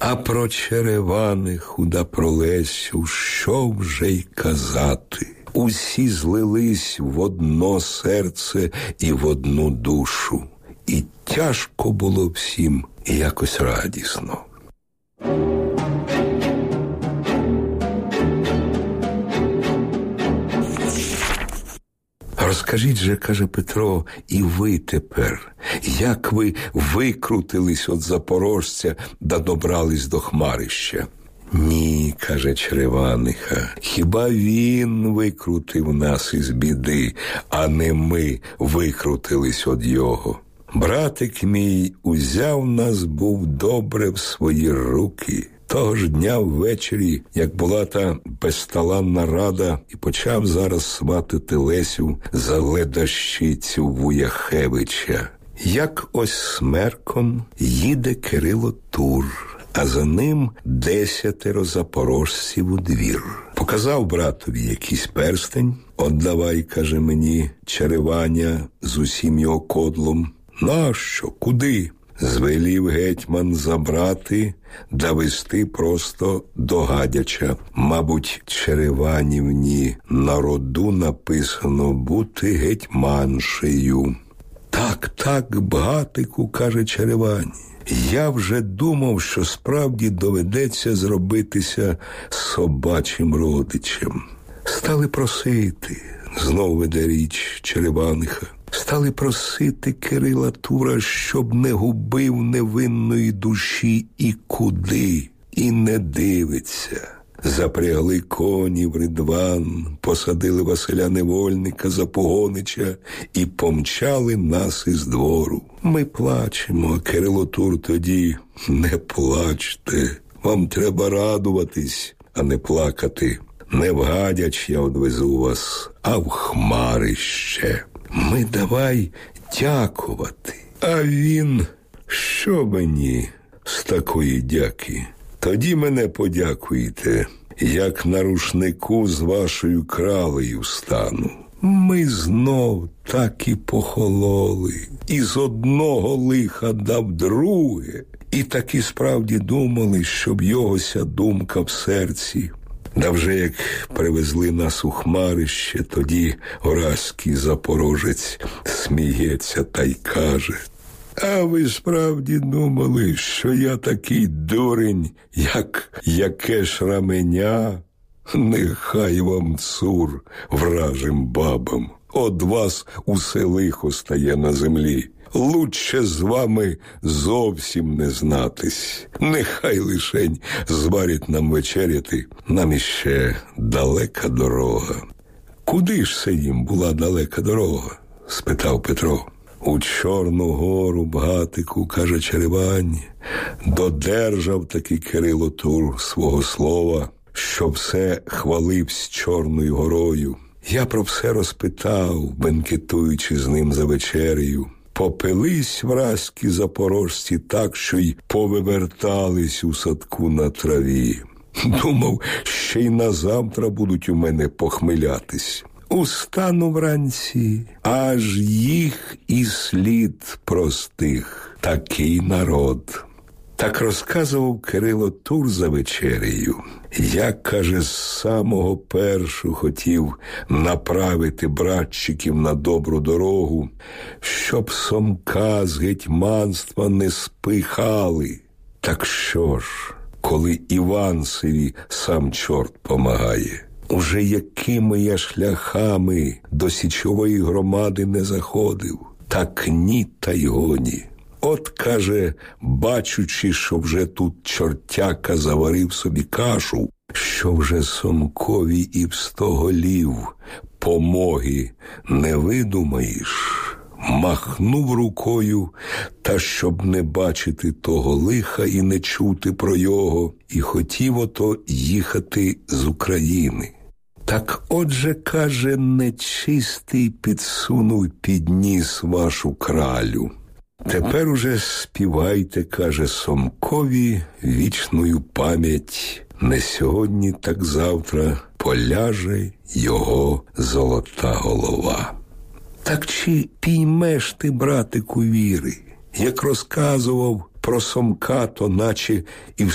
А про Череваниху да про Лесю що вже й казати? Усі злились в одно серце і в одну душу. І тяжко було всім, і якось радісно. Розкажіть же, каже Петро, і ви тепер, як ви викрутились від запорожця да добрались до Хмарища? Ні, каже Череваниха, хіба він викрутив нас із біди, а не ми викрутились від його. Братик мій узяв нас був добре в свої руки. Того ж дня ввечері, як була та безталанна рада, і почав зараз сватати Лесю за ледащицю Вуяхевича. Як ось смерком їде Кирило Тур, а за ним 10 запорожців у двір. Показав братові якийсь перстень. «Отдавай, каже мені, Череваня з усім його кодлом». «Нащо? Куди?» Звелів гетьман забрати, да вести просто до Гадяча. Мабуть, Череванівні на роду написано бути гетьманшею. Так, бгатику, каже Черевані. Я вже думав, що справді доведеться зробитися собачим родичем. Стали просити, знов веде річ Череваниха. Стали просити Кирила Тура, щоб не губив невинної душі і куди, і не дивиться. Запрягли коні в ридван, посадили Василя Невольника за погонича і помчали нас із двору. Ми плачемо, а Кирило Тур тоді: не плачте, вам треба радуватись, а не плакати. Не в Гадяч я одвезу вас, а в Хмарище. Ми давай дякувати. А він: що мені з такої дяки? Тоді мене подякуйте, як на рушнику з вашою кралею стану. Ми знов так і похололи, і з одного лиха дав друге, і так і справді думали, щоб йогося думка в серці. Да вже як привезли нас у Хмарище, тоді Оразький запорожець сміється та й каже: «А ви справді думали, що я такий дурень, як яке ж раменя? Нехай вам цур, вражим бабам, од вас усе лихо стає на землі. Лучше з вами зовсім не знатись. Нехай лишень зварять нам вечеряти, нам іще далека дорога». «Куди ж це їм була далека дорога?» – спитав Петро. «У Чорну гору, бгатику, каже Черевань, додержав таки Кирило Тур свого слова, що все хваливсь Чорною горою. Я про все розпитав, бенкетуючи з ним за вечерею. Попились вразькі запорожці так, що й повивертались у садку на траві. Думав, ще й назавтра будуть у мене похмилятись. Устану вранці, аж їх і слід простих, такий народ». Так розказував Кирило Тур за вечерею. Я, каже, з самого першу хотів направити братчиків на добру дорогу, щоб Сомка з гетьманства не спихали. Так що ж, коли Іванцеві сам чорт помагає? Уже якими я шляхами до січової громади не заходив, так ні та й гоні. От, каже, бачучи, що вже тут чортяка заварив собі кашу, що вже Сомкові і в 100 голів помоги не видумаєш, махнув рукою, та щоб не бачити того лиха і не чути про його, і хотів ото їхати з України. Так отже, каже, нечистий підсунув під ніс вашу кралю. Тепер уже співайте, каже, Сомкові вічною пам'ять. Не сьогодні, так завтра поляже його золота голова. Так чи піймеш ти, братику, віри? Як розказував про Сомка, то наче і в